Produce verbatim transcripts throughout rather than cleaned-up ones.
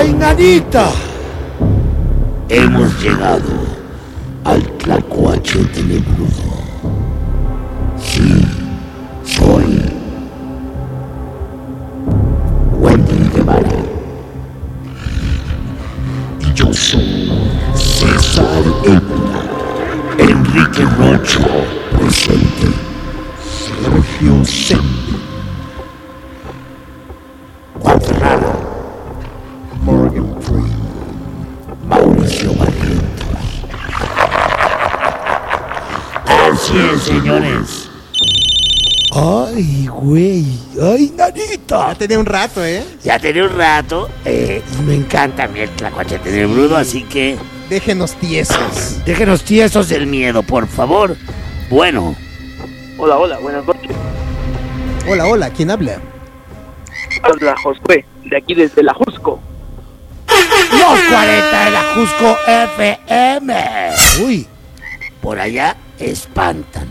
¡Ay, nanita! Hemos llegado al Tlacuache tenebroso. Sí, soy Wendy Guevara. Y yo soy César Évora. Enrique Rocha presente. Sergio Sembi. Cuadrado. Morgan Freeman. Mauricio Barrientos. Así es, señores. Ay, güey. Ay, nanita. Ya tenía un rato, ¿eh? Ya tenía un rato. Eh, y me encanta a mí el Tlacuache tenebrudo, así que Déjenos tiesos. déjenos tiesos del miedo, por favor. Bueno, Hola, hola, buenas noches. Hola, hola, ¿quién habla? Habla Josué, de aquí desde la Jusco. los cuarenta de la Jusco F M. Uy, Por allá espantan.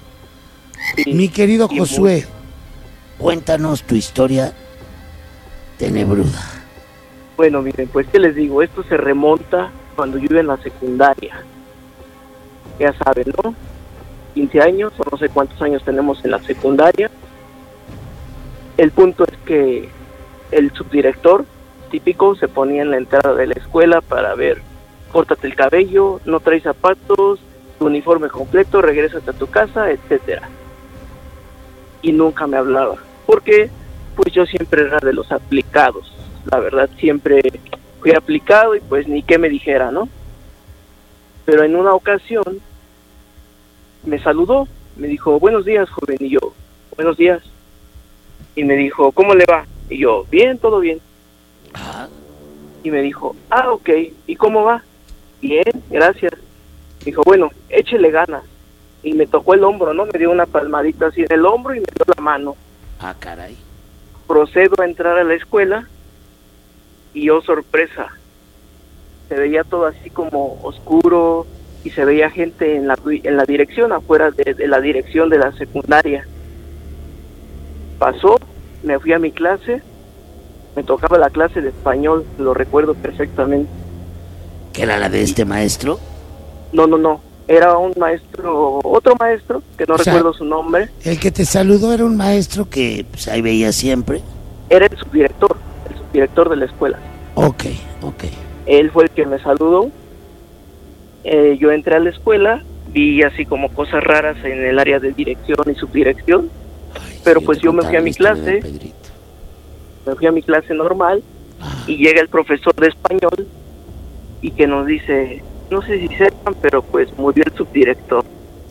Sí, mi querido y Josué. Cuéntanos tu historia tenebruda. Bueno, miren, pues qué les digo, esto se remonta cuando yo iba en la secundaria. Ya saben, ¿no? quince años, o no sé cuántos años tenemos en la secundaria. El punto es que el subdirector típico se ponía en la entrada de la escuela para ver, córtate el cabello, no traes zapatos, tu uniforme completo, regrésate a tu casa, etcétera. Y nunca me hablaba, porque pues yo siempre era de los aplicados, la verdad siempre fui aplicado y pues ni qué me dijera, ¿no? Pero en una ocasión me saludó, me dijo, buenos días, joven, y yo, buenos días, y me dijo, ¿cómo le va? Y yo, bien, todo bien. Ah, Y me dijo, ah, ok, ¿y cómo va? Bien, gracias. Dijo, bueno, échele ganas. Y me tocó el hombro, ¿no? Me dio una palmadita así en el hombro y me dio la mano. ah, caray. Procedo a entrar a la escuela y oh, sorpresa, se veía todo así como oscuro y se veía gente en la, en la dirección, afuera de, de la dirección de la secundaria. Pasó, me fui a mi clase, me tocaba la clase de español, lo recuerdo perfectamente. ¿Qué era la de este maestro? No, no, no, era un maestro, otro maestro, que no O sea, recuerdo su nombre, El que te saludó era un maestro que... Que pues ahí veía siempre. era el subdirector, el subdirector de la escuela. Ok, ok. Él fue el que me saludó. Eh, yo entré a la escuela, vi así como cosas raras en el área de dirección y subdirección, Ay, pero si pues te yo me contara fui a la mi historia clase. del Pedrito. me fui a mi clase normal Ah, y llega el profesor de español y que nos dice, no sé si sepan, pero pues murió el subdirector.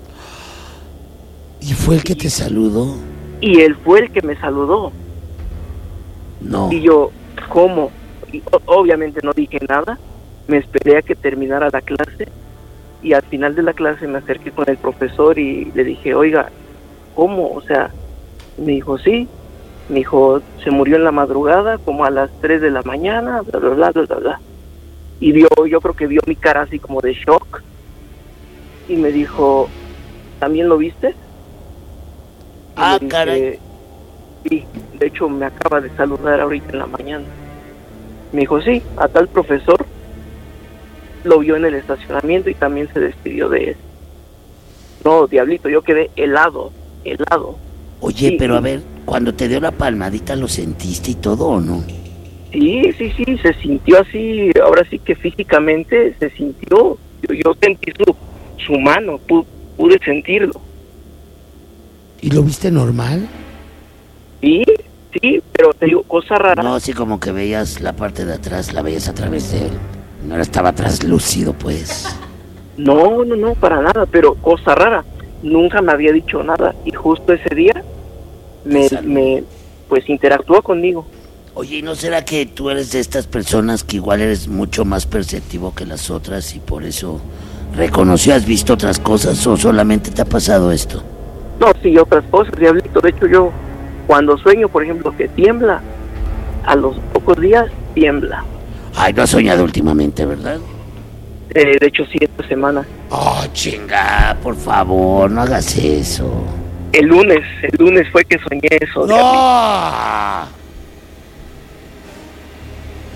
¿Y fue el que te saludó? Y él fue el que me saludó. no. Y yo, ¿cómo? Y, o- obviamente no dije nada, me esperé a que terminara la clase y al final de la clase me acerqué con el profesor y le dije, oiga, ¿cómo? O sea, me dijo, sí, me dijo, se murió en la madrugada como a las tres de la mañana, bla, bla, bla, bla, bla, bla. Y vio, yo creo que vio mi cara así como de shock y me dijo, ¿también lo viste? Y Ah, le dije, caray. sí, de hecho me acaba de saludar ahorita en la mañana. Me dijo, sí, a tal profesor lo vio en el estacionamiento y también se despidió de él. No, diablito, yo quedé helado, helado. Oye, Sí, pero a sí. ver, cuando te dio la palmadita, ¿lo sentiste y todo o no? Sí, sí, sí, se sintió así, ahora sí que físicamente se sintió. Yo, yo sentí su, su mano, pu- pude sentirlo. ¿Y lo viste normal? Sí, sí, pero te digo, cosa rara. No, así como que veías la parte de atrás, la veías a través de él. No estaba translúcido, pues. No, no, no, para nada, pero cosa rara. Nunca me había dicho nada y justo ese día me, Salud. me pues interactuó conmigo. Oye, ¿y no será que tú eres de estas personas que igual eres mucho más perceptivo que las otras y por eso reconoció, has visto otras cosas o solamente te ha pasado esto? No, sí, otras cosas, diablito. De hecho, yo cuando sueño, por ejemplo, que tiembla, a los pocos días tiembla. Ay, no has soñado últimamente, ¿verdad? Eh, de hecho, sí, esta semana. Oh, chinga, por favor, no hagas eso. El lunes, el lunes fue que soñé eso. diablito. ¡No!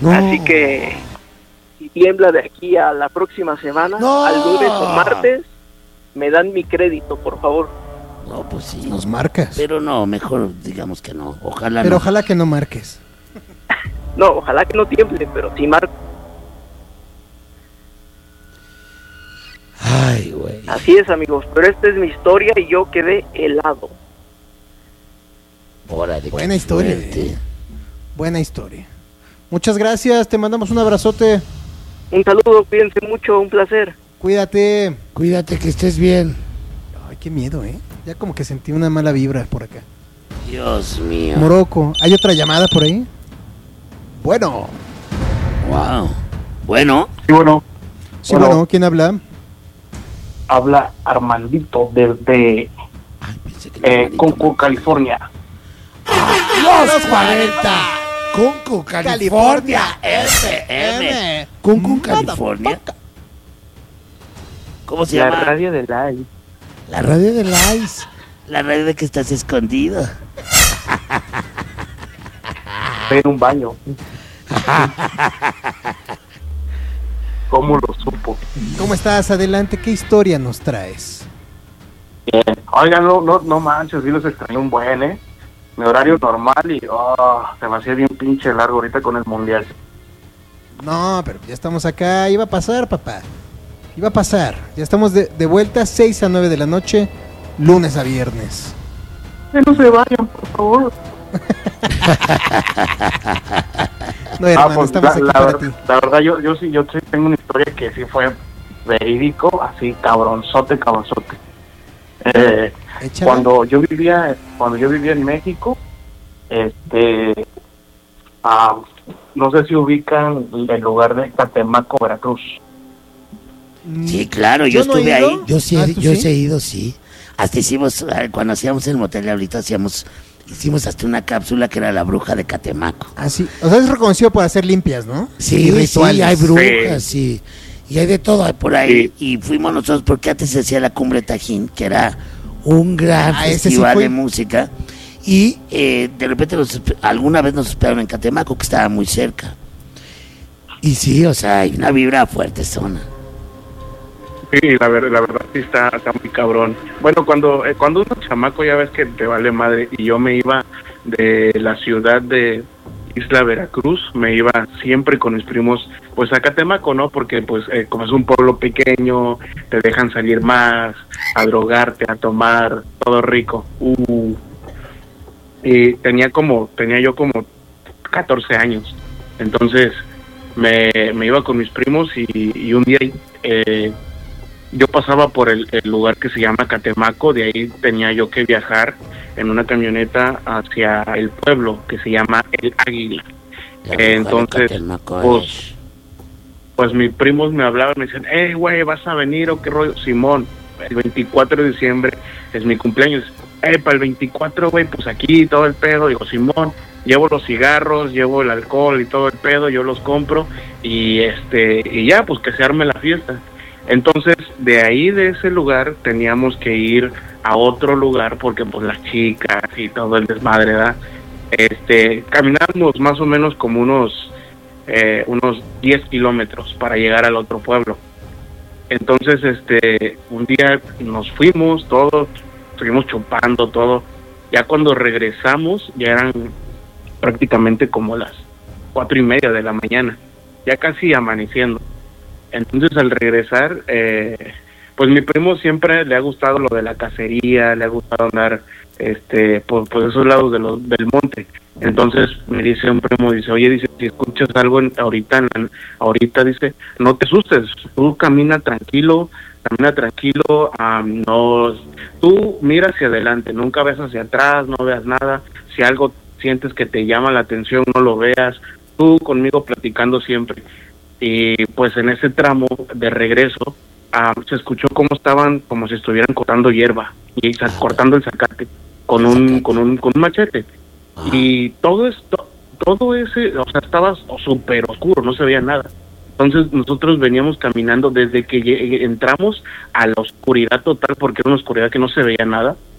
No. Así que si tiembla de aquí a la próxima semana, No. al lunes o martes, me dan mi crédito, por favor. No, pues sí. Nos marcas. Pero no, mejor digamos que no. Ojalá Pero no. ojalá que no marques. No, ojalá que no tiemble, pero si marco. Ay, güey. Así es, amigos, pero esta es mi historia y yo quedé helado. Órale, Buena qué historia. fuerte. eh. Buena historia. Muchas gracias, te mandamos un abrazote. Un saludo, cuídense mucho, un placer. Cuídate. Cuídate que estés bien. Ay, qué miedo, ¿eh? Ya como que sentí una mala vibra por acá. Dios mío. Morocco, ¿hay otra llamada por ahí? Bueno. Wow. Bueno, Sí, bueno, Sí, Bueno. bueno, ¿quién habla? habla Armandito desde ay, pensé que eh, era Conco, Manito. California. Los cuarenta. Conco, California. F M. Conco, California. ¿Cómo se La llama? radio del aire. La radio de Lice. La radio de que estás escondido. Estoy en un baño. ¿Cómo lo supo? ¿Cómo estás? Adelante, ¿qué historia nos traes? Bien. Oigan, no, no, no manches, sí los extrañé un buen, ¿eh? Mi horario normal y oh, se me hacía bien pinche largo ahorita con el mundial. No, pero ya estamos acá, iba a pasar, papá. Iba a pasar. Ya estamos de, de vuelta, seis a nueve de la noche, lunes a viernes. Que no se vayan, por favor. No, hermano, Ah, pues, estamos la, aquí la para ver- ti. la verdad, yo, yo sí, yo sí tengo una historia que sí fue verídico, así cabronzote, cabronzote. Eh, Échala. cuando yo vivía, cuando yo vivía en México, este, ah, no sé si ubican el lugar de Catemaco, Veracruz. Mm, Sí, claro, yo, no he estuve ido. ahí. Yo sí, Ah, he- ¿tú yo sí? sí he ido, sí. Hasta hicimos, eh, cuando hacíamos el motel de ahorita, hacíamos, hicimos hasta una cápsula que era la bruja de Catemaco. Ah, sí. O sea, es reconocido por hacer limpias, ¿no? Sí, Y sí, rituales. hay brujas, sí. Y hay de todo. Hay Por ahí, y fuimos nosotros, porque antes se hacía la Cumbre Tajín, que era un gran Ah, ese sí festival fui. de música, y eh, de repente nos esp- alguna vez nos esperaron en Catemaco, que estaba muy cerca. Y sí, o sea, hay una vibra fuerte zona. Sí, la, ver- la verdad sí está, está muy cabrón. Bueno, cuando eh, cuando uno es chamaco ya ves que te vale madre, y yo me iba de la ciudad de Isla Veracruz, me iba siempre con mis primos pues a Catemaco, ¿no? Porque pues eh, como es un pueblo pequeño, te dejan salir más, a drogarte, a tomar, todo rico. Uh. Y tenía como, tenía yo como catorce años, entonces me, me iba con mis primos y, y un día eh, yo pasaba por el, el lugar que se llama Catemaco, de ahí tenía yo que viajar en una camioneta hacia el pueblo que se llama El Águila. La bruja de Entonces, Catemaco pues, es- Pues mis primos me hablaban, me decían, hey, güey, ¿vas a venir o qué rollo? Simón, el veinticuatro de diciembre es mi cumpleaños. Eh, para el veinticuatro, güey, pues aquí todo el pedo. Digo, Simón, llevo los cigarros, llevo el alcohol y todo el pedo, yo los compro y este y ya, pues que se arme la fiesta. Entonces, de ahí, de ese lugar, teníamos que ir a otro lugar porque pues las chicas y todo el desmadre, ¿verdad? Este, caminamos más o menos como unos eh, unos diez kilómetros para llegar al otro pueblo. Entonces, este, un día nos fuimos todos, seguimos chupando todo. Ya cuando regresamos, ya eran prácticamente como las cuatro y media de la mañana, ya casi amaneciendo. Entonces, al regresar, eh, pues mi primo siempre le ha gustado lo de la cacería, le ha gustado andar este por, por esos lados de los, del monte. Entonces me dice un primo, dice, oye, dice, si escuchas algo en, ahorita, en la- ahorita, dice, no te asustes, tú camina tranquilo, camina tranquilo, am, no, tú mira hacia adelante, nunca ves hacia atrás, no veas nada, si algo sientes que te llama la atención, no lo veas, tú conmigo platicando siempre. Y pues en ese tramo de regreso, ah, se escuchó cómo estaban, como si estuvieran cortando hierba, y sa- cortando el zacate, con un, con un, con un machete. Y todo esto, todo ese, o sea, estaba súper oscuro, no se veía nada. Entonces nosotros veníamos caminando desde que lle- entramos a la oscuridad total, porque era una oscuridad que no se veía nada,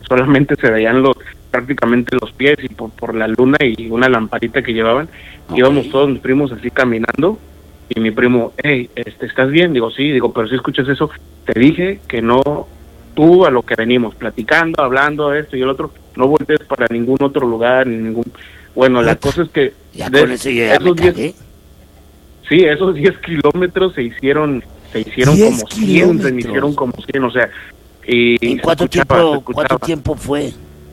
solamente se veían los prácticamente los pies y por, por la luna y una lamparita que llevaban. Okay. Íbamos todos mis primos así caminando y mi primo, hey, este, ¿estás bien? Digo, sí, digo, pero si escuchas eso, te dije que no, tú a lo que venimos, platicando, hablando, esto y el otro, no voltees para ningún otro lugar, ni ningún... Bueno, la cosa es que... Ya de, con eso yo ya me cagué. Sí, esos diez kilómetros se hicieron, se hicieron como cien, se me hicieron como cien, o sea... Y ¿En cuánto, escuchaba, tiempo, cuánto tiempo fue?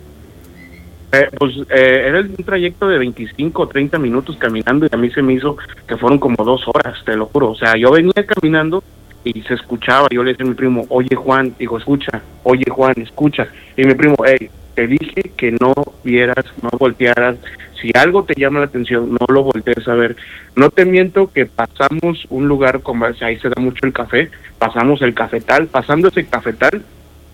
Eh, pues eh, era un trayecto de veinticinco o treinta minutos caminando y a mí se me hizo que fueron como dos horas, te lo juro. O sea, yo venía caminando y se escuchaba, yo le decía a mi primo, oye Juan, digo, escucha, oye Juan, escucha. Y mi primo, hey, te dije que no vieras, no voltearas. Si algo te llama la atención, no lo voltees a ver. No te miento que pasamos un lugar, como ahí se da mucho el café, pasamos el cafetal, pasando ese cafetal,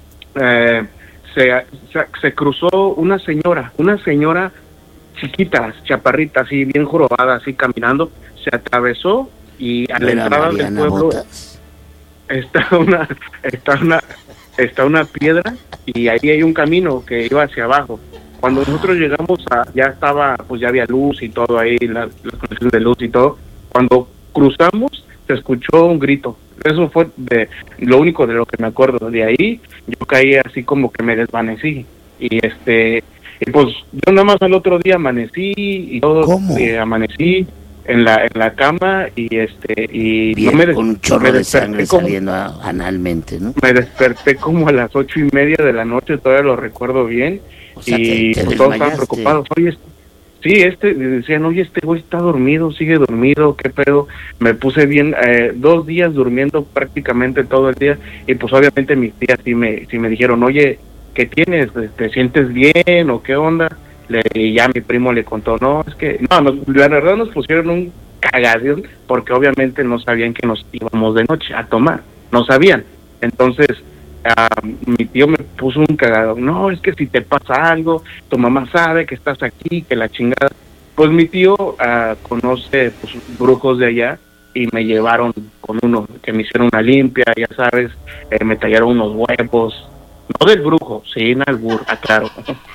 eh, se, se, se cruzó una señora, una señora chiquita, chaparrita, así bien jorobada, así caminando, se atravesó y a la entrada del pueblo Botas. está una, está una, está una piedra y ahí hay un camino que iba hacia abajo. Cuando nosotros llegamos a, ya estaba, pues ya había luz y todo ahí, la, las conexiones de luz y todo. Cuando cruzamos, se escuchó un grito. Eso fue de lo único de lo que me acuerdo. De ahí, yo caí así como que me desvanecí. Y este, y pues yo nada más al otro día amanecí y todo. ¿Cómo? Eh, amanecí en la en la cama y este y Bien, no me des- con un chorro me de desperté sangre como- saliendo a- analmente, ¿no? Me desperté como a las ocho y media de la noche, todavía lo recuerdo bien. O sea, Y te, te pues todos estaban desmayaste. preocupados. Oye, este- sí, este, decían, oye, este güey está dormido, sigue dormido, qué pedo. Me puse bien, eh, dos días durmiendo prácticamente todo el día. Y pues obviamente mis tías sí me, sí me dijeron, oye, ¿qué tienes? ¿Te sientes bien o qué onda? Le, y ya mi primo le contó, no, es que, no, nos, la verdad nos pusieron un cagadón porque obviamente no sabían que nos íbamos de noche a tomar, no sabían. Entonces, Uh, mi tío me puso un cagado, no, es que si te pasa algo, tu mamá sabe que estás aquí, que la chingada. Pues mi tío uh, conoce pues, brujos de allá y me llevaron con uno, que me hicieron una limpia, ya sabes, eh, me tallaron unos huevos, no del brujo, sin albur, aclaro.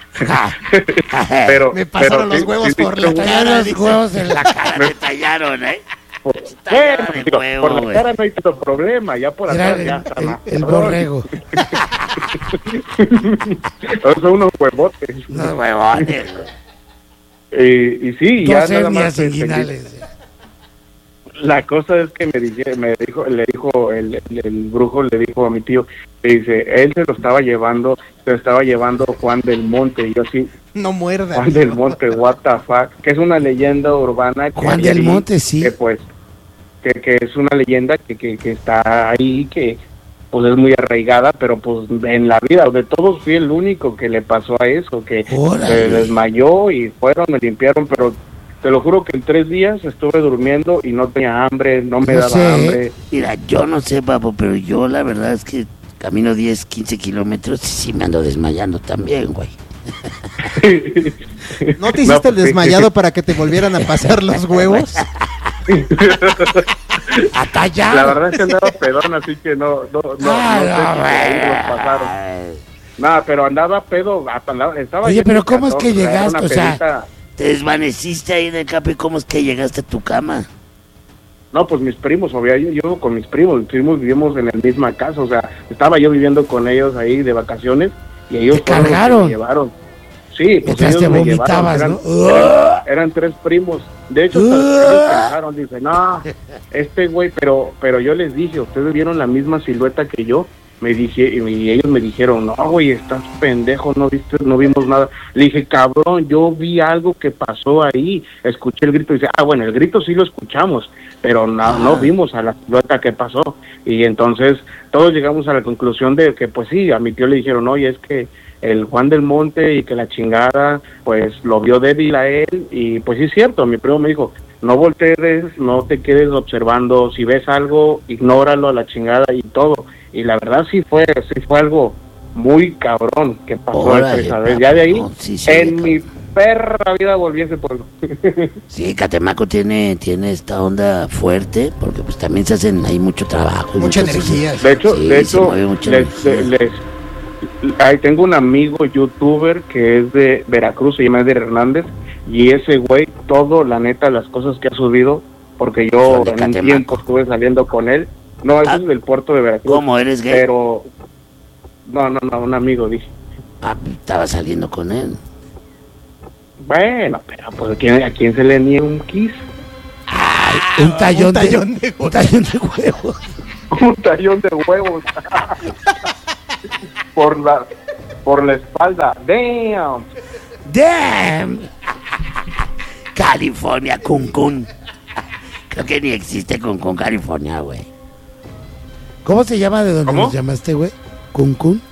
pero Me pasaron pero, los huevos sí, sí, por sí, la sí, cara. Tallaron los huevos en la cara. Me tallaron, ¿eh? por, Tallaron bueno, el digo, huevo, por la güey. cara no hay tanto problema, ya por Era atrás el, ya está el- más el cabrón. borrego. Son unos huevotes. Unos huevones. Eh, y sí, Dos ya nada hernias más. este, inguinales. La cosa es que me, dije, me dijo, le dijo el, el, el brujo, le dijo a mi tío, le dice, él se lo estaba llevando, se lo estaba llevando Juan del Monte, y yo así, No muerda. Juan del Monte, what the fuck, que es una leyenda urbana. Que Juan hay del ahí, Monte, sí. Que pues, que, que es una leyenda que, que, que está ahí, que pues es muy arraigada, pero pues en la vida de todos fui el único que le pasó a eso, que Órale. se desmayó y fueron, me limpiaron, pero te lo juro que en tres días estuve durmiendo y no tenía hambre, no me No daba sé, ¿eh? hambre. Mira, yo no sé, papo, pero yo la verdad es que camino diez, quince kilómetros y sí me ando desmayando también, güey. ¿No te hiciste el pues, desmayado para que te volvieran a pasar los huevos? A tallar. La verdad es que andaba pedón, así que no, no, no, Ah, no sé no, si por ahí los pasaron. Nada, pero andaba pedo, andaba, estaba Oye, lleno pero de ¿cómo es calor, que o sea, era llegaste? una O sea, pedita. Te desvaneciste ahí en el campo y ¿cómo es que llegaste a tu cama? No, pues mis primos, obvio, yo, yo con mis primos, mis primos vivimos en la misma casa, o sea, estaba yo viviendo con ellos ahí de vacaciones y ellos ¿Te fueron los que cargaron? me llevaron. Sí, pues Mientras ellos te me vomitabas, llevaron, ¿no? eran, eran, eran tres primos. De hecho, hasta ellos pensaron, dicen, no, este güey, pero pero yo les dije, ustedes vieron la misma silueta que yo. Me dije, y ellos me dijeron, no, güey, estás pendejo, no viste, no vimos nada. Le dije, cabrón, yo vi algo que pasó ahí, escuché el grito, y dice, ah, bueno, el grito sí lo escuchamos, pero no, no vimos a la silueta que pasó. Y entonces todos llegamos a la conclusión de que, pues sí, a mi tío le dijeron, oye, es que el Juan del Monte y que la chingada, pues lo vio débil a él, y pues sí es cierto, mi primo me dijo, no voltees, no te quedes observando, si ves algo, ignóralo a la chingada y todo. Y la verdad sí fue, sí fue algo muy cabrón que pasó Órale, esa vez. papo, Ya de ahí, no, sí, sí, en de mi perra vida volví a ese pueblo. Sí, Catemaco tiene, tiene esta onda fuerte porque pues también se hacen ahí mucho trabajo. y Mucha muchas- energía. De hecho, Sí, de se hecho, mueve mucha les, energía. les, Ahí tengo un amigo youtuber que es de Veracruz, se llama Eder Hernández, y ese güey, todo, la neta, las cosas que ha subido, porque yo Son de en un Catemaco. tiempo estuve saliendo con él. No, eso Ah, es del puerto de Veracruz. ¿Cómo eres gay? Pero, no, no, no, un amigo, dije. Ah, estaba saliendo con él. Bueno, pero pues ¿a quién, a quién se le niega un kiss? Un tallón, un tallón de, de un tallón de huevos. Un tallón de huevos. por la por la espalda. Damn. Damn. California, Cancún. Creo que ni existe Cancún, California, güey. ¿Cómo se llama de donde ¿Cómo? nos llamaste, güey? ¿Cancún?